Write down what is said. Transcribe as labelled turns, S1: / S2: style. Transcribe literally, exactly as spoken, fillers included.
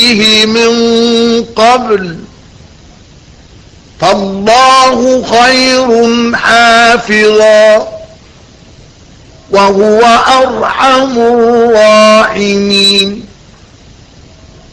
S1: به من قبل فالله خير حافظا وهو أرحم الراحمين